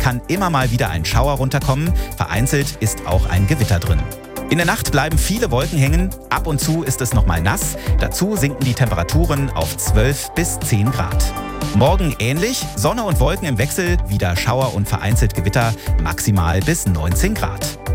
kann immer mal wieder ein Schauer runterkommen. Vereinzelt ist auch ein Gewitter drin. In der Nacht bleiben viele Wolken hängen. Ab und zu ist es nochmal nass. Dazu sinken die Temperaturen auf 12 bis 10 Grad. Morgen ähnlich, Sonne und Wolken im Wechsel, wieder Schauer und vereinzelt Gewitter, maximal bis 19 Grad.